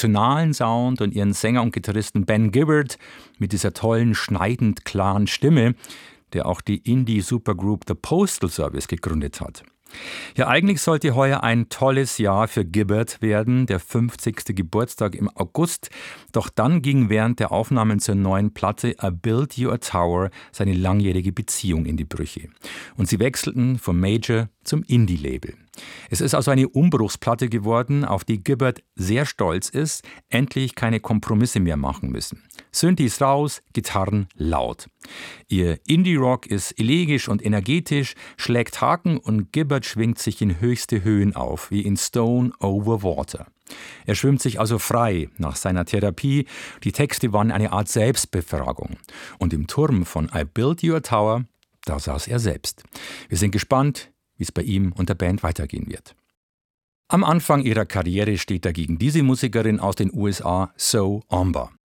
emotionalen Sound und ihren Sänger und Gitarristen Ben Gibbard mit dieser tollen, schneidend klaren Stimme, der auch die Indie-Supergroup The Postal Service gegründet hat. Ja, eigentlich sollte heuer ein tolles Jahr für Gibbard werden, der 50. Geburtstag im August. Doch dann ging während der Aufnahmen zur neuen Platte I Built You a Tower seine langjährige Beziehung in die Brüche. Und sie wechselten vom Major zum Indie-Label. Es ist also eine Umbruchsplatte geworden, auf die Gibbard sehr stolz ist, endlich keine Kompromisse mehr machen müssen. Synthes raus, Gitarren laut. Ihr Indie-Rock ist elegisch und energetisch, schlägt Haken und Gibbard schwingt sich in höchste Höhen auf, wie in Stone Over Water. Er schwimmt sich also frei nach seiner Therapie. Die Texte waren eine Art Selbstbefragung. Und im Turm von I Built You a Tower, da saß er selbst. Wir sind gespannt, wie es bei ihm und der Band weitergehen wird. Am Anfang ihrer Karriere steht dagegen diese Musikerin aus den USA, So Omba.